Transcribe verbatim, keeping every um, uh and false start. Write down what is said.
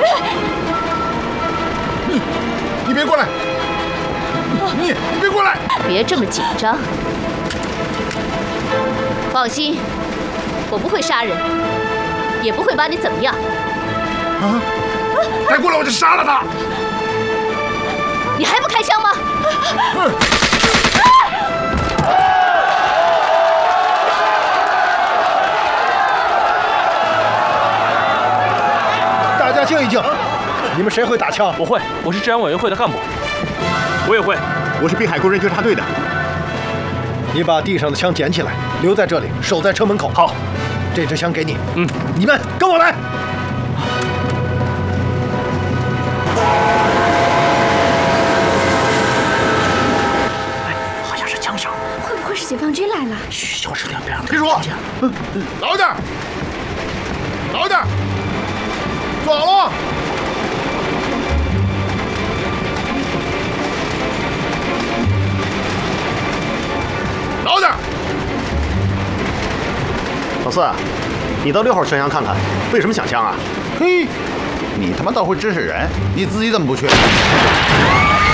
你你别过来！你你别过来！ 别这么紧张。放心，我不会杀人，也不会把你怎么样。 啊！再过来我就杀了他！ 你还不开枪吗？ 嗯大家静一静，你们谁会打枪？ 我会，我是治安委员会的干部。我也会， 我是滨海工人纠察队的。 你把地上的枪捡起来，留在这里，守在车门口。 好， 这支枪给你。 嗯， 你们跟我来。 哎，好像是枪声。 会不会是解放军来了？ 嘘，小声点，别让他别说话。老实点，老实点。 坐好了！老点！ 老四，你到六号车厢看看，为什么响枪啊？ 嘿，你他妈倒会指使人，你自己怎么不去？